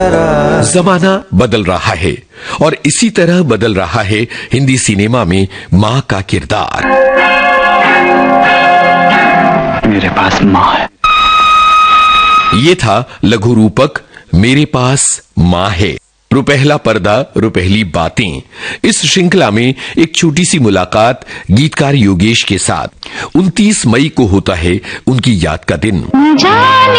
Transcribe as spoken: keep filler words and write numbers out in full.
जमाना बदल रहा है और इसी तरह बदल रहा है हिंदी सिनेमा में मां का किरदार। मेरे पास मां है। ये था लघु रूपक मेरे पास मां है। रुपहला पर्दा रुपहली बातें। इस श्रृंखला में एक छोटी सी मुलाकात गीतकार योगेश के साथ। उनतीस मई को होता है उनकी याद का दिन। जाने